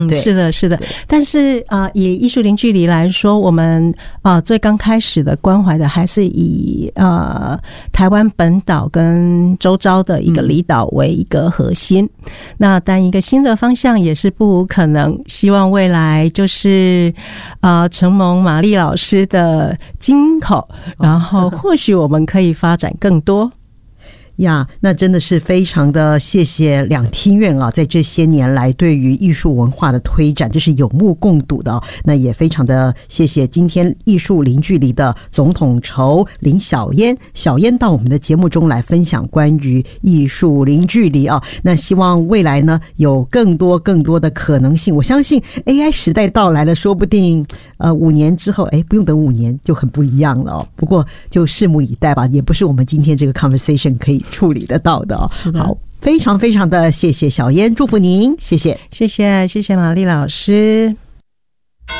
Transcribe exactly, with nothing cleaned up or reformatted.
嗯，是的，是的。但是呃，以艺术零距离来说，我们呃最刚开始的关怀的还是以呃台湾本岛跟周遭的一个离岛为一个核心。嗯、那但一个新的方向也是不无可能，希望未来就是呃承蒙玛丽老师的金口，然后或许我们可以发展更多。 呀，那真的是非常的谢谢两厅院啊，在这些年来对于艺术文化的推展，这是有目共睹的、哦。那也非常的谢谢今天艺术零距离的总统筹林小嫣，小嫣到我们的节目中来分享关于艺术零距离啊。那希望未来呢有更多更多的可能性，我相信 A I 时代到来了，说不定呃五年之后，哎，不用等五年就很不一样了哦。不过就拭目以待吧，也不是我们今天这个 conversation 可以处理得到的、哦、 是的。 好，非常非常的谢谢小嫣，祝福您，谢谢， 谢谢，谢谢玛丽老师。